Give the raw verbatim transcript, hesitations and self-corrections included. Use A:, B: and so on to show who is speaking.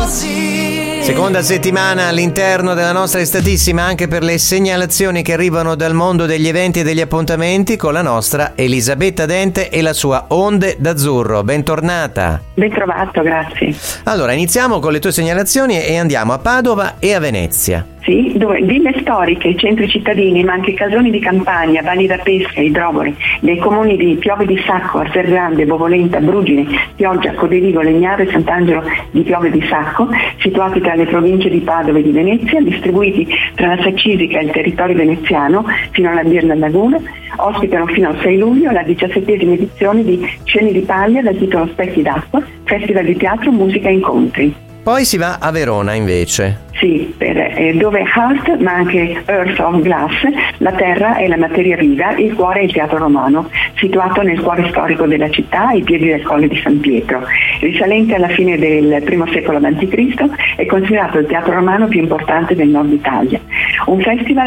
A: Seconda settimana all'interno della nostra estatissima anche per le segnalazioni che arrivano dal mondo degli eventi e degli appuntamenti con la nostra Elisabetta Dente e la sua Onde d'Azzurro. Bentornata.
B: Ben trovato, grazie.
A: Allora, iniziamo con le tue segnalazioni e andiamo a Padova e a Venezia.
B: Sì, dove ville storiche, centri cittadini, ma anche casoni di campagna, valli da pesca, idrovoli, dei comuni di Piove di Sacco, Arsergrande, Bovolenta, Brugine, Pioggia, Codeligo, Legnaro e Sant'Angelo di Piove di Sacco, situati tra le province di Padova e di Venezia, distribuiti tra la Sacisica e il territorio veneziano fino alla Birna Laguna, ospitano fino al sei luglio la diciassettesima edizione di Scene di Paglia dal titolo Specchi d'acqua, festival di teatro, musica e incontri.
A: Poi si va a Verona invece.
B: Sì, per, eh, dove Heart, ma anche Earth of Glass, la terra è la materia viva, il cuore è il teatro romano, situato nel cuore storico della città, ai piedi del Colle di San Pietro. Risalente alla fine del primo secolo avanti Cristo, è considerato il teatro romano più importante del nord Italia. Un festival